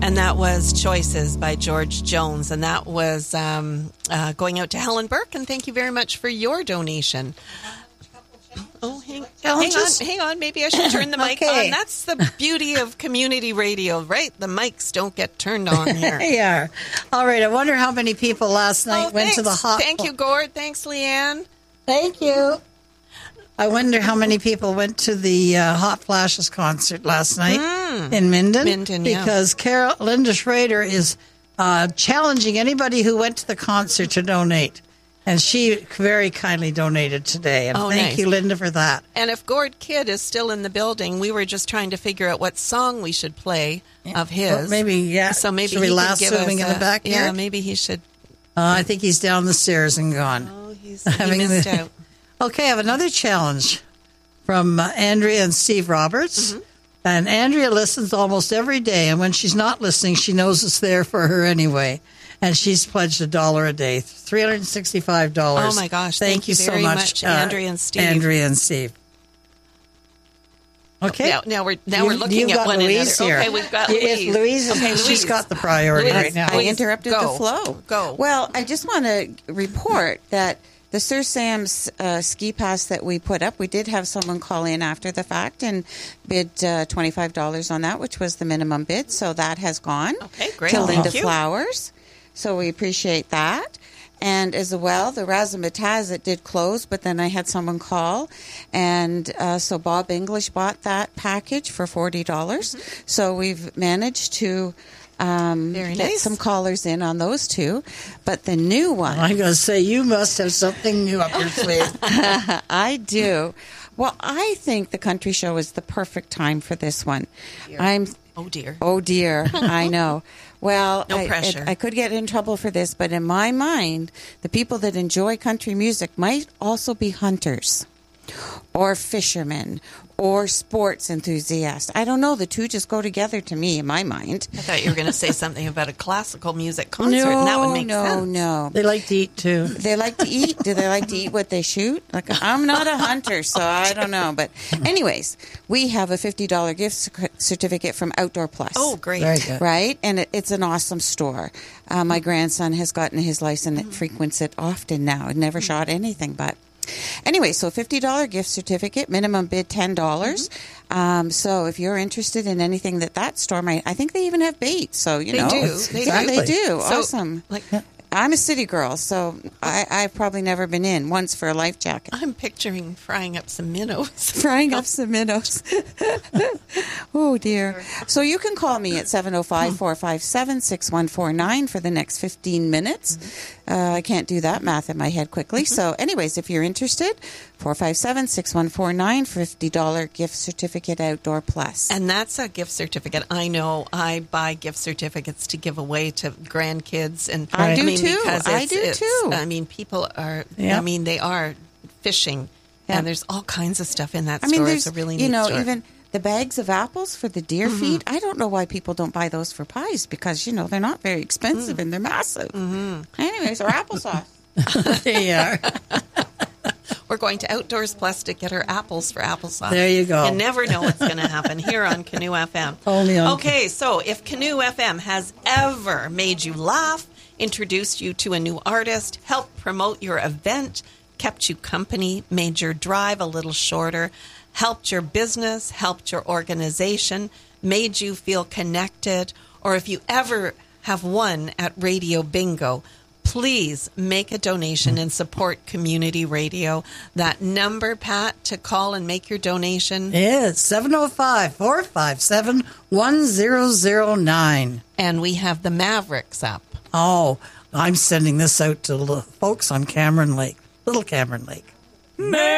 And that was Choices by George Jones. And that was going out to Helen Burke. And thank you very much for your donation. Oh, hang on. Maybe I should turn the mic on. That's the beauty of community radio, right? The mics don't get turned on here. Yeah. All right. I wonder how many people last night went to the hot... Thank you, Gord. Thanks, Leanne. Thank you. I wonder how many people went to the Hot Flashes concert last night in Minden. Because Linda Schrader is challenging anybody who went to the concert to donate. And she very kindly donated today. And thank you, Linda, for that. And if Gord Kidd is still in the building, we were just trying to figure out what song we should play of his. Well, maybe, yeah. So maybe should we last swimming in the back here? Yeah, maybe he should. I think he's down the stairs and gone. Oh, he missed out. Okay, I have another challenge from Andrea and Steve Roberts. Mm-hmm. And Andrea listens almost every day. And when she's not listening, she knows it's there for her anyway. And she's pledged $1 a day, $365. Oh, my gosh. Thank you so very much, Andrea and Steve. Andrea and Steve. Okay. Now we're looking at one Louise another. Here. Okay, we've got Louise. Louise, she's got the priority right now. I interrupted the flow. Go. Well, I just want to report that the Sir Sam's ski pass that we put up, we did have someone call in after the fact and bid $25 on that, which was the minimum bid. So that has gone to Linda Flowers. So we appreciate that. And as well, the Razzmatazz, it did close, but then I had someone call. And so Bob English bought that package for $40. Mm-hmm. So we've managed to get some callers in on those two. But the new one... I'm going to say, you must have something new up your sleeve. I do. Well, I think the country show is the perfect time for this one. Oh, dear. Oh, dear. I know. Well, no pressure. I could get in trouble for this, but in my mind, the people that enjoy country music might also be hunters or fishermen or sports enthusiasts. I don't know. The two just go together to me in my mind. I thought you were going to say something about a classical music concert, and that would make sense. No. They like to eat, too. They like to eat? Do they like to eat what they shoot? Like, I'm not a hunter, so I don't know. But anyways, we have a $50 gift certificate from Outdoor Plus. Oh, great. Very good. Right? And it's an awesome store. My grandson has gotten his license and frequents it often now. It never shot anything but. Anyway, so $50 gift certificate, minimum bid $10. Mm-hmm. So if you're interested in anything that store might, I think they even have bait. So, they do. They do. So, awesome. I'm a city girl, so I've probably never been in once for a life jacket. I'm picturing frying up some minnows. Frying up some minnows. Oh, dear. So you can call me at 705-457-6149 for the next 15 minutes. I can't do that math in my head quickly. So anyways, if you're interested, 457-6149, $50 gift certificate Outdoor Plus. And that's a gift certificate. I know I buy gift certificates to give away to grandkids. And I do too. I mean, people are, they are fishing. Yeah. And there's all kinds of stuff in that store. It's a really neat store. Even the bags of apples for the deer feed, I don't know why people don't buy those for pies because, they're not very expensive and they're massive. Mm-hmm. Anyways, or applesauce. They are. We're going to Outdoors Plus to get our apples for applesauce. There you go. You never know what's going to happen here on Canoe FM. Only on so if Canoe FM has ever made you laugh, introduced you to a new artist, helped promote your event, kept you company, made your drive a little shorter, helped your business, helped your organization, made you feel connected, or if you ever have won at Radio Bingo, please make a donation and support community radio. That number, Pat, to call and make your donation is 705-457-1009. And we have the Mavericks up. Oh, I'm sending this out to the folks on Cameron Lake, Little Cameron Lake.